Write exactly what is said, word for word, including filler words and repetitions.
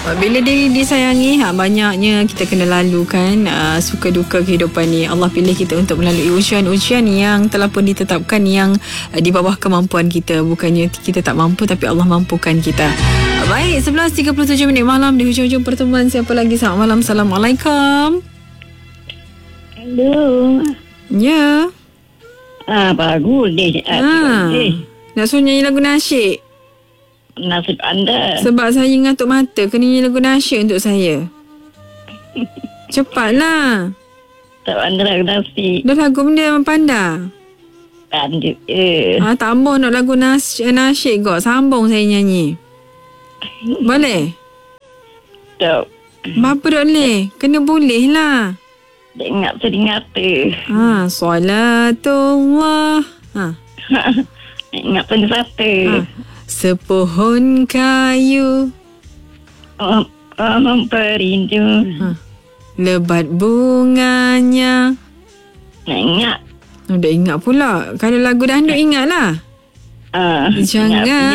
Bila diri disayangi, ha, banyaknya kita kena lalukan uh, suka duka kehidupan ni. Allah pilih kita untuk melalui ujian-ujian yang telah pun ditetapkan, yang uh, di bawah kemampuan kita. Bukannya kita tak mampu, tapi Allah mampukan kita. uh, Baik, sebelas tiga puluh tujuh minit malam di hujung-hujung pertemuan. Siapa lagi? Selamat malam. Assalamualaikum. Hello. Ya. Ah, bagus deh. Ha. Nak suruh nyanyi lagu nasyid? Nasib anda. Sebab saya ngantuk mata, kena nyanyi lagu nasyid untuk saya. Cepatlah. Tak pandai lagu nasib. Dah lagu benda yang pandai. Pandai. Eh. Ha, tambah nak lagu nasyid, nasyid kot. Sambung saya nyanyi. Boleh? Tak. Bapa tak boleh? Kena boleh lah. Tak ingat teringat tu. Ha, solatullah. Ha. Ingat pun satu. Ha. Sepohon kayu. Oh, oh, memperindu. Ha. Lebat bunganya. Nak ingat. Oh, dah ingat pula. Kalau lagu dangdut ingatlah. Ah, Jangan